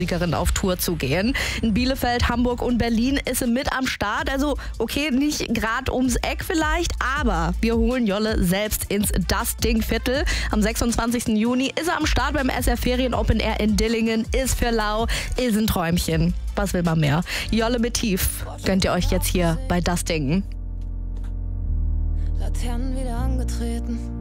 auf Tour zu gehen. In Bielefeld, Hamburg und Berlin ist sie mit am Start. Also okay, nicht gerade ums Eck vielleicht, aber wir holen Jolle selbst ins Dusting-Viertel. Am 26. Juni ist er am Start beim SR Ferien Open Air in Dillingen. Ist für lau, ist ein Träumchen. Was will man mehr? Jolle mit Tief gönnt ihr euch jetzt hier bei Dusting. Laternen wieder angetreten.